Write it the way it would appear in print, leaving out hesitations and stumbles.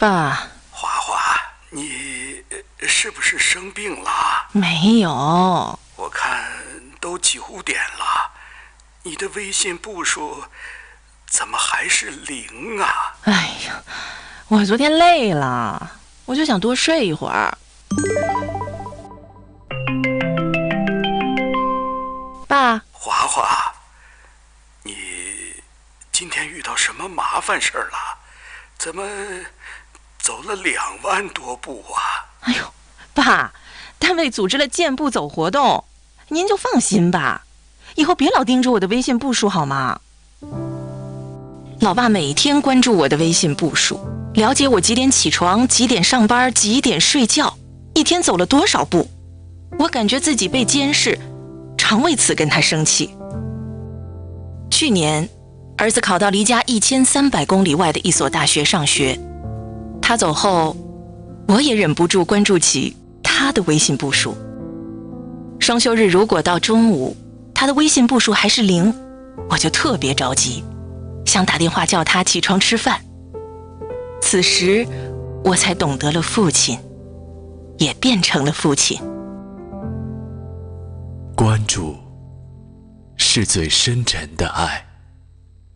爸， 华华，你是不是生病了？ 没有。 我看都9点了，你的微信步数怎么还是0啊？ 哎呀，我昨天累了，我就想多睡一会儿。爸， 华华，你今天遇到什么麻烦事儿了？怎么走了2万多步啊？ 哎呦，爸，单位组织了健步走活动，您就放心吧，以后别老盯着我的微信步数好吗？老爸每天关注我的微信步数，了解我几点起床、几点上班、几点睡觉，一天走了多少步。我感觉自己被监视，常为此跟他生气。去年，儿子考到离家1300公里外的一所大学上学，他走后，我也忍不住关注起他的微信步数。双休日如果到中午，他的微信步数还是0，我就特别着急，想打电话叫他起床吃饭。此时，我才懂得了父亲，也变成了父亲。 关注是最深沉的爱。